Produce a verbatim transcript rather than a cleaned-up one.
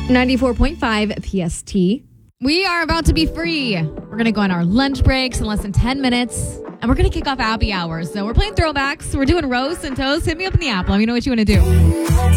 ninety-four point five P S T. We are about to be free. We're going to go on our lunch breaks in less than ten minutes. And we're going to kick off happy hours. So we're playing throwbacks. We're doing roast and toast. Hit me up in the app. Let me know what you want to do.